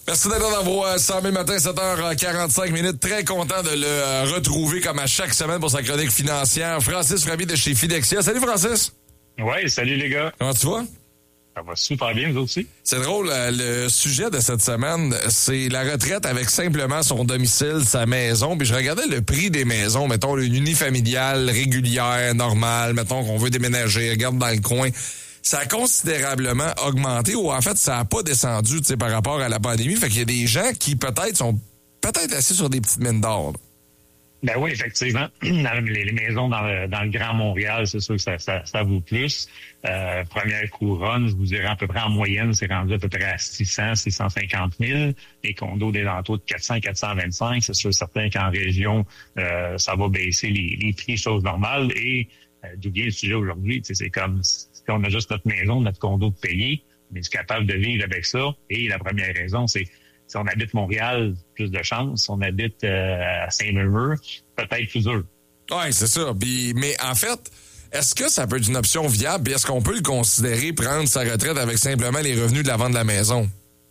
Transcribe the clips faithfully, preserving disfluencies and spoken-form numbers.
Merci d'être dans vos cent mille matin, sept heures quarante-cinq minutes. Très content de le retrouver comme à chaque semaine pour sa chronique financière. Francis Frappé de chez Fidexia. Salut Francis. Ouais, salut les gars. Comment tu vas? Ça va super bien, vous aussi. C'est drôle, le sujet de cette semaine, c'est la retraite avec simplement son domicile, sa maison. Puis je regardais le prix des maisons, mettons une unifamiliale, régulière, normale, mettons qu'on veut déménager, regarde dans le coin. Ça a considérablement augmenté ou en fait, ça n'a pas descendu tu sais, par rapport à la pandémie. Fait qu'il y a des gens qui peut-être sont peut-être assis sur des petites mines d'or. Là. Ben oui, effectivement. Les, les maisons dans le, dans le Grand Montréal, c'est sûr que ça, ça, ça vaut plus. Euh, première couronne, je vous dirais à peu près en moyenne, c'est rendu à peu près à six cents, six cent cinquante mille. Les condos des alentours de quatre cents, quatre cent vingt-cinq. C'est sûr certain qu'en région, euh, ça va baisser les, les prix, chose normale. Et euh, d'où vient le sujet aujourd'hui? C'est comme si on a juste notre maison, notre condo de payer, mais est capable de vivre avec ça. Et la première raison, c'est si on habite Montréal, plus de chance. Si on habite euh, à Saint-Murmure, peut-être plus dur. Oui, c'est ça. Puis, mais en fait, est-ce que ça peut être une option viable? Puis est-ce qu'on peut le considérer prendre sa retraite avec simplement les revenus de la vente de la maison?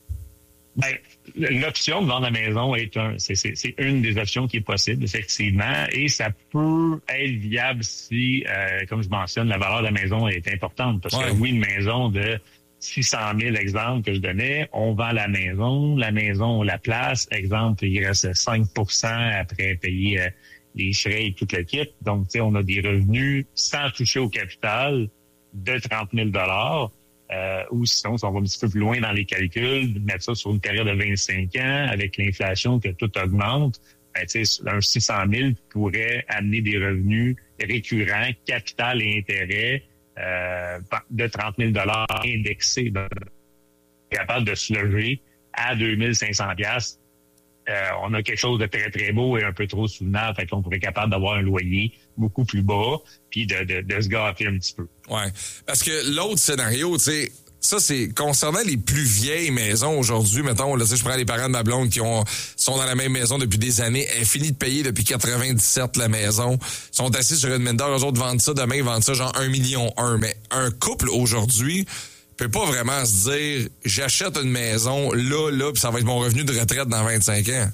Ben, l'option de vendre la maison est un, c'est, c'est, c'est une des options qui est possible, effectivement, et ça peut être viable si, euh, comme je mentionne, la valeur de la maison est importante. Parce ouais. que oui, une maison de six cent mille, exemple que je donnais, on vend la maison, la maison, on la place, exemple, il reste cinq pour cent après payer euh, les frais et tout le kit. Donc, tu sais, on a des revenus sans toucher au capital de trente mille dollars. Euh, ou sinon, si on va un petit peu plus loin dans les calculs, mettre ça sur une période de vingt-cinq ans, avec l'inflation que tout augmente, ben, tu sais, un six cent mille pourrait amener des revenus récurrents, capital et intérêt, euh, de trente mille dollars indexés, donc, capable de se lever à deux mille cinq cents dollars. Euh, on a quelque chose de très, très beau et un peu trop soutenable. Fait qu'on pourrait être capable d'avoir un loyer beaucoup plus bas puis de, de, de se gâter un petit peu. Ouais. Parce que l'autre scénario, tu sais, ça, c'est concernant les plus vieilles maisons aujourd'hui. Mettons, là, tu sais, je prends les parents de ma blonde qui ont sont dans la même maison depuis des années. Elle finit de payer depuis quatre-vingt-dix-sept la maison. Ils sont assis sur une mine d'or. Eux autres vendent ça demain, ils vendent ça genre un million un. Mais un couple aujourd'hui peut pas vraiment se dire j'achète une maison là, là, puis ça va être mon revenu de retraite dans vingt-cinq ans.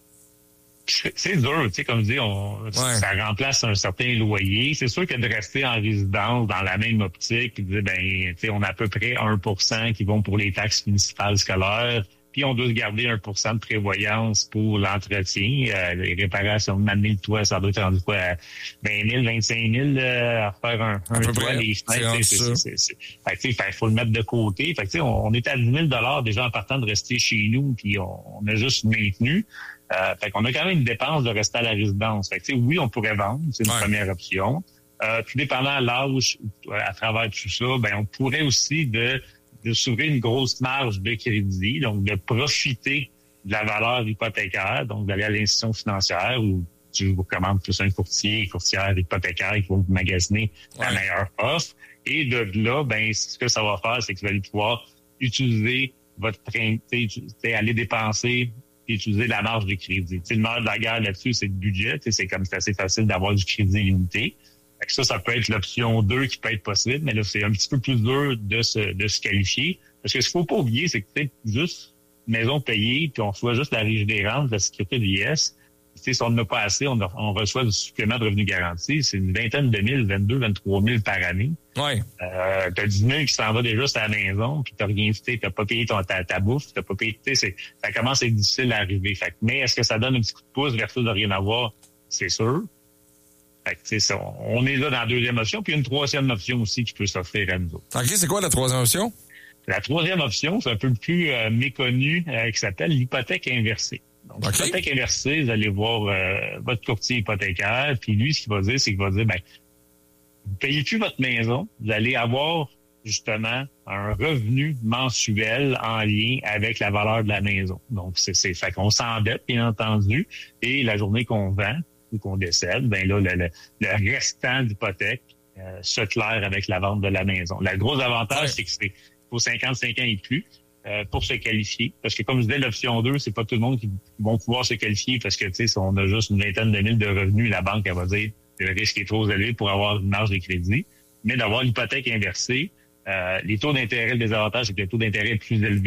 C'est dur, tu sais, comme je dis, on, ouais. ça remplace un certain loyer. C'est sûr que de rester en résidence dans la même optique, puis de dire, ben, tu sais, on a à peu près un pour cent qui vont pour les taxes municipales scolaires, puis on doit se garder un pour cent de prévoyance pour l'entretien, euh, les réparations, m'amener le toit, ça doit être rendu quoi, à vingt mille, vingt-cinq mille euh, à faire un, un toit, près, les fenêtres. C'est, c'est, c'est, fait que, tu sais, il faut le mettre de côté. Fait que, tu sais, on, on est à dix mille dollars déjà en partant de rester chez nous, puis on, on a juste maintenu. Euh, fait qu'on a quand même une dépense de rester à la résidence. Fait que, tu sais, oui, on pourrait vendre, c'est une ouais. première option. Euh, tout dépendant de l'âge, à travers tout ça, ben, on pourrait aussi de, de s'ouvrir une grosse marge de crédit, donc de profiter de la valeur hypothécaire, donc d'aller à l'institution financière où tu vous commandes plus un courtier, courtière hypothécaire qui va vous magasiner ouais. la meilleure offre. Et de là, ben, ce que ça va faire, c'est que vous allez pouvoir utiliser votre train, tu sais, aller dépenser et utiliser la marge de crédit. T'sais, le nerf de la guerre là-dessus, c'est le budget. C'est comme c'est assez facile d'avoir du crédit limité. Fait que ça, ça peut être l'option deux qui peut être possible, mais là, c'est un petit peu plus dur de se, de se qualifier. Parce que ce qu'il faut pas oublier, c'est que c'est juste maison payée, puis on reçoit juste la régie des rentes, la sécurité de l'I S. Si on n'a pas assez, on, a, on reçoit du supplément de revenu garanti. C'est une vingtaine de mille, vingt-deux, vingt-trois mille par année. Ouais. Euh, t'as dix mille qui s'en va déjà à la maison, puis t'as rien fait, t'as pas payé ton, ta, ta bouffe, t'as pas payé, tu sais, ça commence à être difficile à arriver. Fait que, mais est-ce que ça donne un petit coup de pouce versus de rien avoir? C'est sûr. Fait que, tu sais, on est là dans la deuxième option, puis une troisième option aussi qui peut s'offrir à nous autres. OK, c'est quoi la troisième option? La troisième option, c'est un peu plus euh, méconnu, euh, qui s'appelle l'hypothèque inversée. Donc, okay. L'hypothèque inversée, vous allez voir euh, votre courtier hypothécaire, puis lui, ce qu'il va dire, c'est qu'il va dire, ben, vous payez plus votre maison, vous allez avoir justement un revenu mensuel en lien avec la valeur de la maison. Donc, c'est, c'est fait qu'on s'endette, bien entendu, et la journée qu'on vend ou qu'on décède, ben là, le, le, le restant d'hypothèque euh, se claire avec la vente de la maison. Le gros avantage, ouais. c'est que c'est pour cinquante-cinq ans et plus. Euh, pour se qualifier. Parce que comme je disais, l'option deux, c'est pas tout le monde qui vont pouvoir se qualifier parce que, tu sais, si on a juste une vingtaine de mille de revenus, la banque, elle va dire que le risque est trop élevé pour avoir une marge de crédit. Mais d'avoir l'hypothèque inversée, euh, les taux d'intérêt, le désavantage, c'est que le taux d'intérêt est plus élevé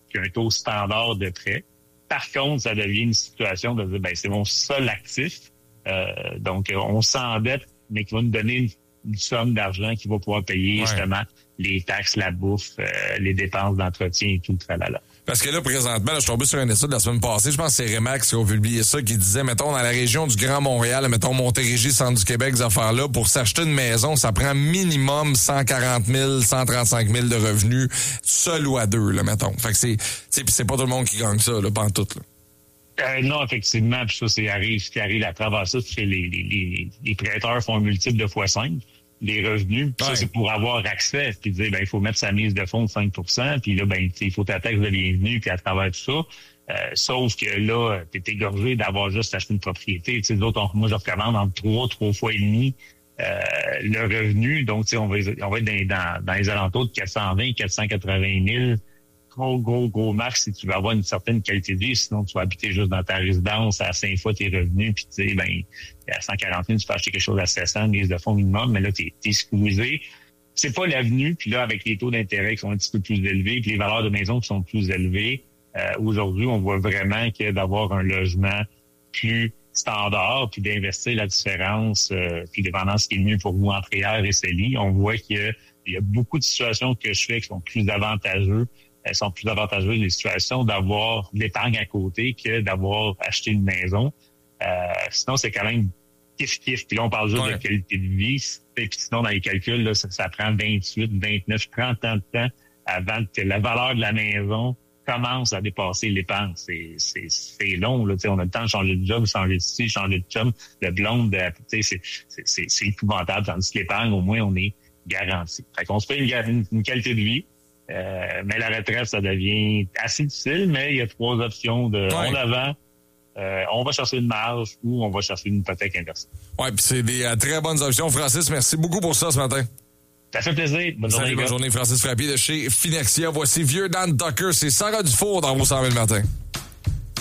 puis un taux standard de prêt. Par contre, ça devient une situation de dire, ben c'est mon seul actif. Euh, donc, on s'endette, mais qui va nous donner une, une somme d'argent qui va pouvoir payer, ouais, justement les taxes, la bouffe, euh, les dépenses d'entretien et tout le tralala. Parce que là, présentement, là, je suis tombé sur une étude la semaine passée, je pense que c'est Remax qui a publié ça, qui disait, mettons, dans la région du Grand Montréal, mettons, Montérégie, centre du Québec, ces affaires-là, pour s'acheter une maison, ça prend minimum cent quarante mille, cent trente-cinq mille de revenus, seul ou à deux, là, mettons. Fait que c'est, c'est, c'est pas tout le monde qui gagne ça, là, pantoute, là. Euh, non, effectivement, puis ça, c'est arrive, ce qui arrive à travers ça, c'est les, les, les, les prêteurs font un multiple de fois cinq. Les revenus, ouais. Ça, c'est pour avoir accès, puis dire, ben, il faut mettre sa mise de fonds de cinq pour cent, puis là, ben, il faut ta taxe de bienvenue, puis à travers tout ça. Euh, sauf que là, t'es égorgé d'avoir juste acheté une propriété. Tu sais, d'autres, on, moi, je recommande entre trois, trois fois et demi euh, le revenu. Donc, tu sais, on va, on va être dans, dans, dans les alentours de quatre cent vingt, quatre cent quatre-vingt mille. Gros, gros, gros max si tu veux avoir une certaine qualité de vie. Sinon, tu vas habiter juste dans ta résidence à cinq fois tes revenus, puis tu sais, ben, à cent quarante mille, tu peux acheter quelque chose à sept cents, mise de fonds minimum, mais là, t'es, t'es squeezé. C'est pas l'avenue, puis là, avec les taux d'intérêt qui sont un petit peu plus élevés, puis les valeurs de maison qui sont plus élevées, euh, aujourd'hui, on voit vraiment que d'avoir un logement plus standard, puis d'investir la différence, euh, puis dépendant ce qui est mieux pour vous entre hier et Célie, on voit qu'il y a beaucoup de situations que je fais qui sont plus avantageuses. Elles sont plus avantageuses les situations d'avoir de l'épargne à côté que d'avoir acheté une maison. Euh, sinon, c'est quand même kiff-kiff. Puis là, on parle juste ouais. de qualité de vie. Puis sinon, dans les calculs, là, ça, ça prend vingt-huit, vingt-neuf, trente ans de temps avant que la valeur de la maison commence à dépasser l'épargne. C'est, c'est, c'est long. Là, on a le temps de changer de job, changer de style, changer de chum, de blonde. De, c'est, c'est, c'est, c'est épouvantable. Tandis que l'épargne, au moins, on est garanti. Fait qu'on se fait une, une, une qualité de vie. Euh, mais la retraite, ça devient assez difficile, mais il y a trois options de ouais. on avant, euh, on va chercher une marge ou on va chercher une hypothèque inversée. Oui, puis c'est des euh, très bonnes options. Francis, merci beaucoup pour ça ce matin. Ça fait plaisir. Bonne Salut, journée. Bonne journée, Francis Frappier de chez Finexia. Voici Vieux Dan Tucker. C'est Sarah Dufour dans vos cent mille matin.